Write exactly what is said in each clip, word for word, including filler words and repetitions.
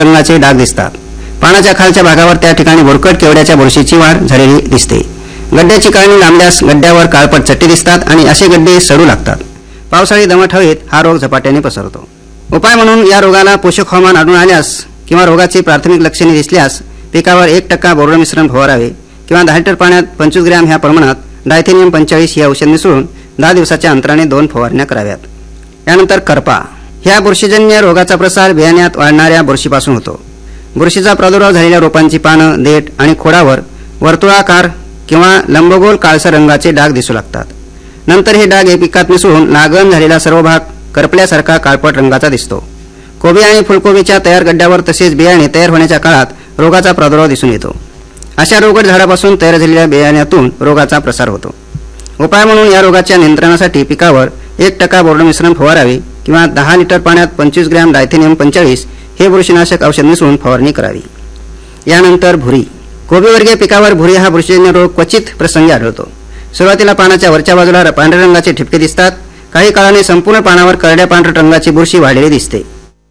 रंगाचे डाग दिसतात। पानाच्या खालच्या भागावर त्या ठिकाणी बोरकट केवड्याच्या बुरशीची वाढ झालेली दिसते। गड्ड्याची काळणी लांबल्यास गड्ड्यावर काळपट चट्टे दिसतात आणि असे गड्डे सडू लागतात। पावसाळी दमट हवेत हा रोग झपाट्याने पसरतो। उपाय म्हणून या रोगाला पोषक हवामान आढळून आल्यास किंवा रोगाची प्राथमिक लक्षणे दिसल्यास पिकावर एक टक्का बोरड मिश्रण फवारावे किंवा दहा लिटर पाण्यात पंचवीस ग्रॅम ह्या प्रमाणात डायथेनियम पंचेचाळीस हे औषध मिसळून दहा दिवसाच्या अंतराने दोन फवारण्या कराव्यात। यानंतर करपा ह्या बुरशीजन्य रोगाचा प्रसार बियाण्यात वाढणाऱ्या बुरशीपासून होतो। बुरशीचा प्रादुर्भाव झालेल्या रोपांची पानं, देठ आणि खोडावर वर्तुळाकार किंवा लंबगोल काळसर रंगाचे डाग दिसू लागतात। नंतर हे डाग पिकात मिसळून लागण झालेला सर्व भाग करपल्यासारखा काळपट रंगाचा दिसतो। कोबी आणि फुलकोबीच्या तयार गड्ड्यावर तसेच बियाणे तयार होण्याच्या काळात रोगाचा प्रादुर्भाव दिसून येतो। अशा रोगट झाडापासून तयार झालेल्या बियाण्यातून रोगाचा प्रसार होतो। उपाय म्हणून या रोगाच्या नियंत्रणासाठी पिकावर एक टक्का बोरड मिश्रण फवारावे किंवा दहा लिटर पाण्यात पंचवीस ग्रॅम डायथेनियम पंचेचाळीस हे बुरशीनाशक औषध मिसळून फवारणी करावी। यानंतर भुरी कोबीवर्गीय पिकावर भुरी हा बुरशीजन्य रोग क्वचित प्रसंगी आढळतो। सुरुवातीला पानाच्या वरच्या बाजूला पांढऱ्या रंगाचे ठिपके दिसतात। काही काळाने संपूर्ण पानावर करड्या पांढऱ्या रंगाची बुरशी वाढलेली दिसते।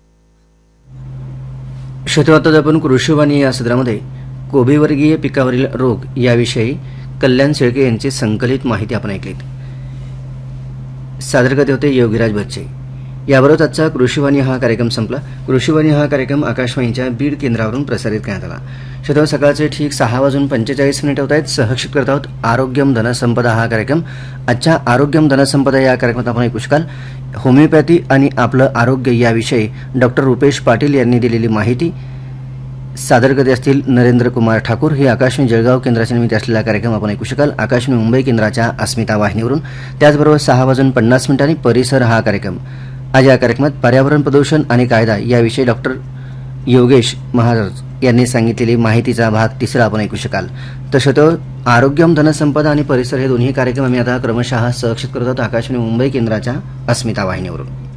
शेतवातात आपण कृषीवाणी या सदरामध्ये कोबीवर्गीय पिकावरील रोग याविषयी कल्याण शेळके यांची संकलित माहिती आपण ऐकलीत। सादर करते होते योगीराज बच्चे। याबरोबर आजचा कृषीवाणी हा कार्यक्रम संपला। कृषीवाणी हा कार्यक्रम आकाशवाणीच्या बीड केंद्रावरून प्रसारित करण्यात आला। शेतवा सकाळचे ठीक सहा वाजून पंचेचाळीस मिनिट होत आहेत। सहक्षित करत आहोत आरोग्यम धनसंपदा हा कार्यक्रम। आजच्या आरोग्यम धनसंपदा या कार्यक्रमात आपण ऐकू शकाल होमिओपॅथी आणि आपलं आरोग्य याविषयी डॉक्टर रुपेश पाटील यांनी दिलेली माहिती सादर करत असतील नरेंद्र कुमार ठाकूर। हे आकाशवाणी जळगाव केंद्राच्या निमित्त असलेला कार्यक्रम आपण ऐकू शकाल आकाशवाणी मुंबई केंद्राच्या अस्मिता वाहिनीवरून। त्याचबरोबर सहा वाजून पन्नास मिनिटांनी परिसर हा कार्यक्रम। आज या कार्यक्रमात पर्यावरण प्रदूषण आणि कायदा याविषयी डॉक्टर योगेश महाराज यांनी सांगितलेली माहितीचा भाग तिसरा आपण ऐकू शकाल। तसं तो आरोग्यम धनसंपदा आणि परिसर हे दोन्ही कार्यक्रम आम्ही आता क्रमशः सहक्षित करत आहोत आकाशवाणी मुंबई केंद्राच्या अस्मिता वाहिनीवरून।